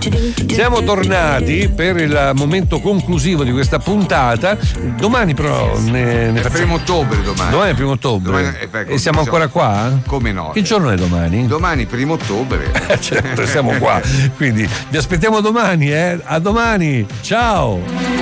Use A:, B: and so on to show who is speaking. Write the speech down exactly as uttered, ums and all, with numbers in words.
A: Siamo tornati per il momento conclusivo di questa puntata. Domani però ne, ne
B: è
A: facciamo...
B: primo ottobre domani.
A: Domani è primo ottobre.
B: Domani, eh, ecco,
A: e siamo ancora qua?
B: Come no?
A: Che giorno è domani?
B: Domani primo ottobre.
A: Certo, siamo qua. Quindi vi aspettiamo domani, eh? A domani. Ciao.